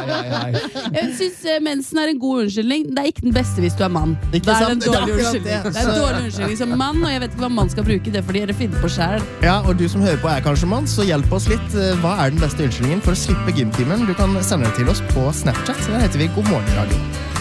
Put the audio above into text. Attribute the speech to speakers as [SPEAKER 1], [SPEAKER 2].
[SPEAKER 1] Jeg synes mensen en god unnskyldning. Det ikke den beste hvis du mann. Da det en dårlig unnskyldning. Det en dårlig unnskyldning som mann, og jeg vet ikke hva man skal bruke det, fordi dere finner på selv.
[SPEAKER 2] Ja, og du som hører på kanskje mann, så hjelp oss litt. Hva den beste unnskyldningen for å slippe gymtimen? Du kan sende det til oss på Snapchat, så der heter vi God morgen radio.